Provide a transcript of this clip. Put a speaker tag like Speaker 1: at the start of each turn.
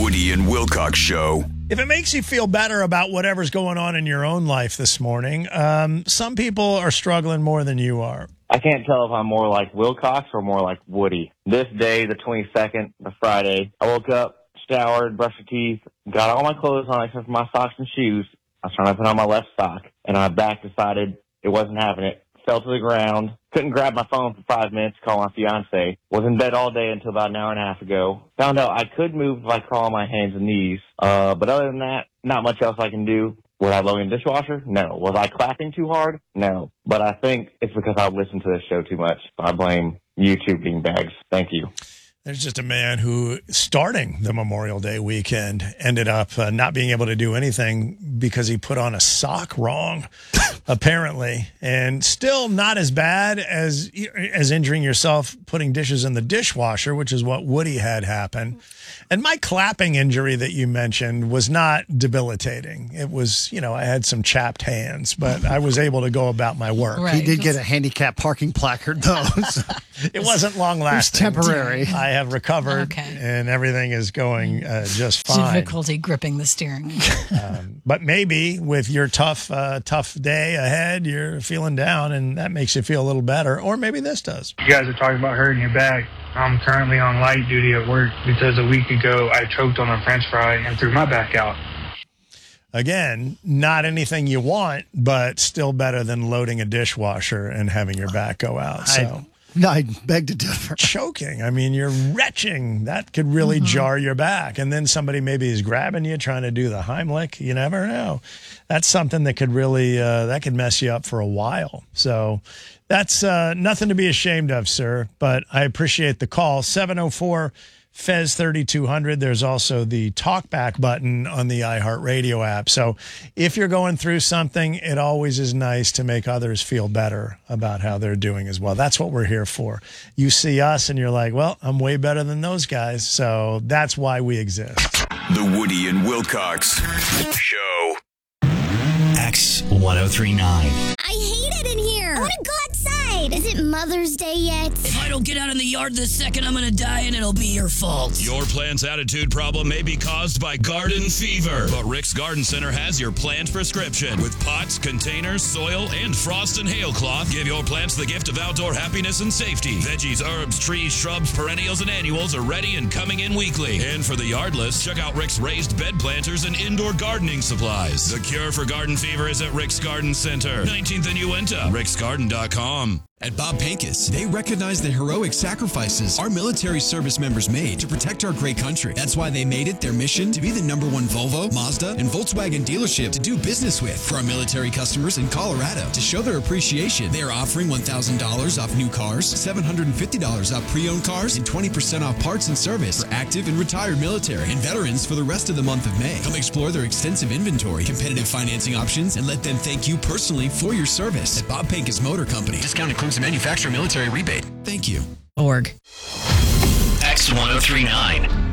Speaker 1: Woody and Wilcox Show.
Speaker 2: If it makes you feel better about whatever's going on in your own life this morning, some people are struggling more than you are.
Speaker 3: I can't tell if I'm more like Wilcox or more like Woody. This day, the 22nd, the Friday, I woke up, showered, brushed my teeth, got all my clothes on except for my socks and shoes. I was trying to put on my left sock, and my back decided it wasn't having it. Fell to the ground. Couldn't grab my phone for 5 minutes to call my fiance. Was in bed all day until about an hour and a half ago. Found out I could move if I crawl on my hands and knees. But other than that, not much else I can do. Was I loading the dishwasher? No. Was I clapping too hard? No. But I think it's because I listened to this show too much. I blame YouTube being bags. Thank you.
Speaker 2: There's just a man who, starting the Memorial Day weekend, ended up not being able to do anything because he put on a sock wrong, apparently, and still not as bad as injuring yourself putting dishes in the dishwasher, which is what Woody had happen. And my clapping injury that you mentioned was not debilitating. It was, I had some chapped hands, but I was able to go about my work.
Speaker 4: Right. He did get a handicap parking placard, though. So.
Speaker 2: It wasn't long lasting.
Speaker 4: It was temporary.
Speaker 2: I have recovered, and everything is going just fine.
Speaker 5: Difficulty gripping the steering wheel.
Speaker 2: But maybe with your tough day ahead, you're feeling down, and that makes you feel a little better. Or maybe this does.
Speaker 6: You guys are talking about hurting your back. I'm currently on light duty at work because a week ago I choked on a French fry and threw my back out.
Speaker 2: Again, not anything you want, but still better than loading a dishwasher and having your back go out. So.
Speaker 4: I beg to differ.
Speaker 2: Choking. I mean, you're retching. That could really jar your back. And then somebody maybe is grabbing you, trying to do the Heimlich. You never know. That's something that could really, that could mess you up for a while. So that's nothing to be ashamed of, sir. But I appreciate the call. 704 Fez 3200. There's also the talkback button on the iHeartRadio app. So if you're going through something, it always is nice to make others feel better about how they're doing as well. That's what we're here for. You see us and you're like, well, I'm way better than those guys. So that's why we exist.
Speaker 1: The Woody and Wilcox Show.
Speaker 7: X1039.
Speaker 8: I hate it in here. I want to go outside. Is it Mother's Day yet?
Speaker 9: If I don't get out in the yard this second, I'm going to die and it'll be your fault.
Speaker 10: Your plant's attitude problem may be caused by garden fever, but Rick's Garden Center has your plant prescription. With pots, containers, soil, and frost and hail cloth, give your plants the gift of outdoor happiness and safety. Veggies, herbs, trees, shrubs, perennials, and annuals are ready and coming in weekly. And for the yardless, check out Rick's raised bed planters and indoor gardening supplies. The cure for garden fever is at Rick's Garden Center, 19th and Uinta, ricksgarden.com.
Speaker 11: At Bob Pincus, they recognize the heroic sacrifices our military service members made to protect our great country. That's why they made it their mission to be the #1 Volvo, Mazda, and Volkswagen dealership to do business with. For our military customers in Colorado, to show their appreciation, they are offering $1,000 off new cars, $750 off pre-owned cars, and 20% off parts and service for active and retired military and veterans for the rest of the month of May. Come explore their extensive inventory, competitive financing options, and let them thank you personally for your service. At Bob Pincus Motor Company, discount includes a manufacturer military rebate. Thank you.
Speaker 5: Org.
Speaker 7: X1039.